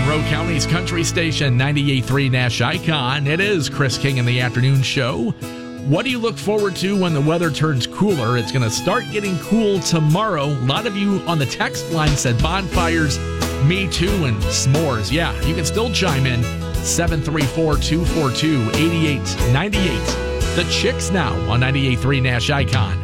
Monroe County's country station, 98.3 Nash Icon. It is Chris King in the afternoon show. What do you look forward to when the weather turns cooler? It's going to start getting cool tomorrow. A lot of you on the text line said bonfires, me too, and s'mores. Yeah, you can still chime in. 734-242-8898. The Chicks now on 98.3 Nash Icon.